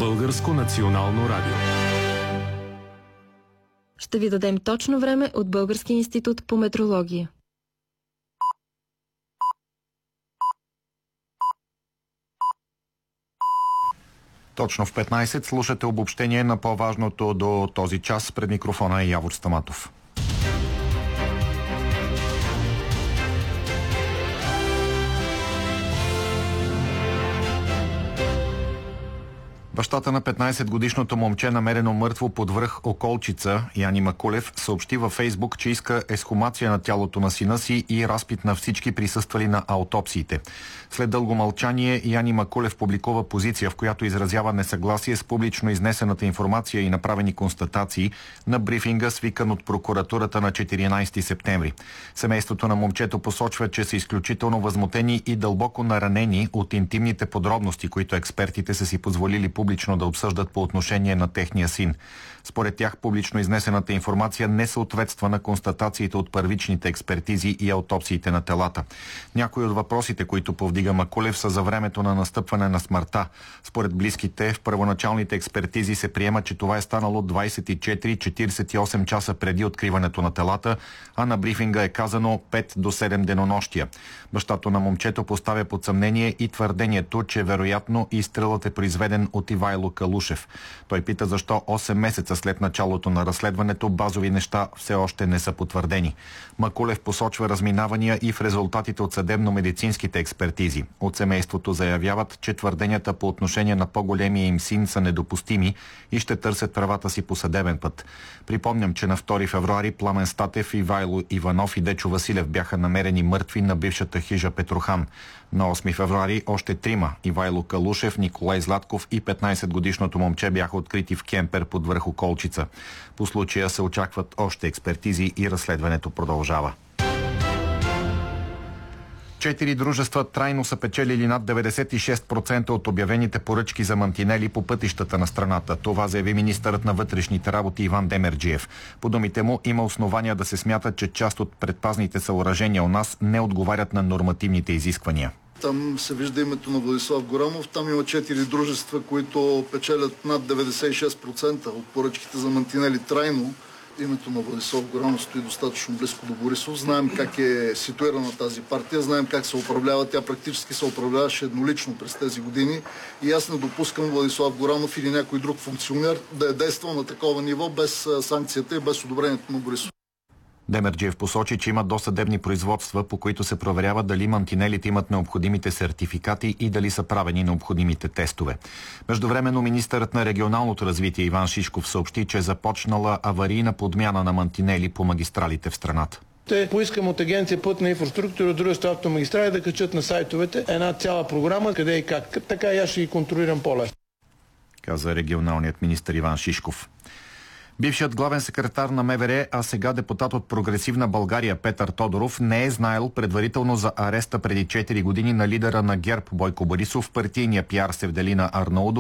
Българско национално радио. Ще ви дадем точно време от Българския институт по метрология. Точно в 15 слушате обобщение на по-важното до този час. Пред микрофона е Явор Стаматов. Бащата на 15-годишното момче, намерено мъртво под връх Околчица, Яни Макулев, съобщи във Фейсбук, че иска ексхумация на тялото на сина си и разпит на всички присъствали на аутопсиите. След дълго мълчание, Яни Макулев публикува позиция, в която изразява несъгласие с публично изнесената информация и направени констатации на брифинга, свикан от прокуратурата на 14 септември. Семейството на момчето посочва, че са изключително възмутени и дълбоко наранени от интимните подробности, които експертите са си позволили публично да обсъждат по отношение на техния син. Според тях, публично изнесената информация не съответства на констатациите от първичните експертизи и аутопсиите на телата. Някои от въпросите, които повдига Макулев, са за времето на настъпване на смъртта. Според близките, в първоначалните експертизи се приема, че това е станало 24-48 часа преди откриването на телата, а на брифинга е казано 5 до 7 денонощия. Бащата на момчето поставя под съмнение и твърдението, че вероятно изстрелът е произведен от Ивайло Калушев. Той пита защо 8 месеца след началото на разследването базови неща все още не са потвърдени. Макулев посочва разминавания и в резултатите от съдебно-медицинските експертизи. От семейството заявяват, че твърденията по отношение на по-големия им син са недопустими и ще търсят правата си по съдебен път. Припомням, че на 2 февруари Пламен Статев, Ивайло Иванов и Дечо Василев бяха намерени мъртви на бившата хижа Петрохан. На 8 февруари още трима – Ивайло Калушев, Николай Златков и 15-годишното момче бяха открити в кемпер под връх Околчица. По случая се очакват още експертизи и разследването продължава. 4 дружества трайно са печелили над 96% от обявените поръчки за мантинели по пътищата на страната. Това заяви министърът на вътрешните работи Иван Демерджиев. По думите му има основания да се смята, че част от предпазните съоръжения у нас не отговарят на нормативните изисквания. Там се вижда името на Владислав Горанов. Там има 4 дружества, които печелят над 96% от поръчките за мантинели трайно. Името на Владислав Горанов стои достатъчно близко до Борисов. Знаем как е ситуирана тази партия, знаем как се управлява. Тя практически се управляваше еднолично през тези години. И аз не допускам Владислав Горанов или някой друг функционер да е действал на такова ниво без санкцията и без одобрението на Борисов. Демерджиев посочи, че има досъдебни производства, по които се проверява дали мантинелите имат необходимите сертификати и дали са правени необходимите тестове. Междувременно министърът на регионалното развитие Иван Шишков съобщи, че е започнала аварийна подмяна на мантинели по магистралите в страната. Ще поискам от Агенция Пътна инфраструктура, от дружество Автомагистрали да качат на сайтовете една цяла програма, къде и как. Така и аз ще ги контролирам по-лесно, каза регионалният министър Иван Шишков. Бившият главен секретар на МВР, а сега депутат от Прогресивна България Петър Тодоров, не е знаел предварително за ареста преди 4 години на лидера на ГЕРБ Бойко Борисов, партийния пиар Севделина Арнаудов